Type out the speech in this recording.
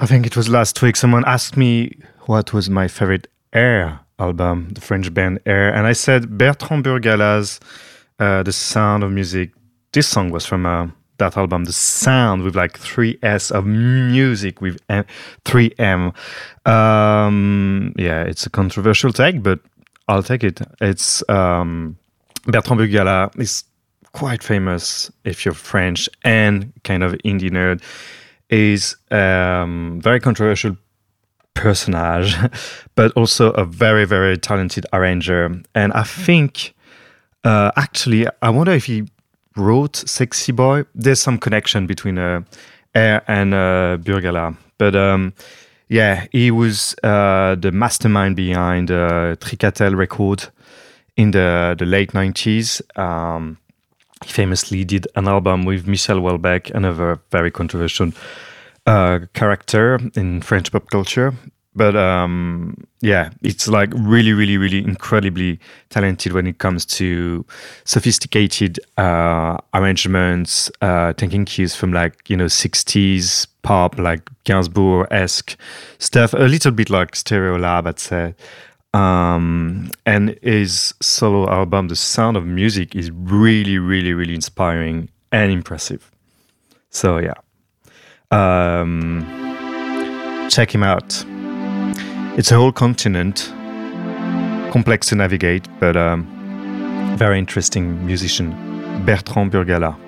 I think it was last week. Someone asked me what was my favorite Air album, the French band Air, and I said Bertrand Burgala's "The Sound of Music." This song was from that album, The Sound, with like 3S of music with 3M. Yeah, it's a controversial take, but I'll take it. It's Bertrand Burgala is quite famous if you're French and kind of indie nerd. Is very controversial personage, but also a very, very talented arranger. And I think, actually, I wonder if he wrote Sexy Boy. There's some connection between Air and Burgala. But yeah, he was the mastermind behind Tricatel record in the late 90s. He famously did an album with Michel Houellebecq, another very controversial character in French pop culture. But yeah, it's like really, really, really incredibly talented when it comes to sophisticated arrangements, taking cues from like, 60s pop, like Gainsbourg-esque stuff, a little bit like Stereolab, I'd say. And his solo album, The Sound of Music, is really, really, really inspiring and impressive. So yeah, check him out. It's a whole continent, complex to navigate, but very interesting musician, Bertrand Burgala.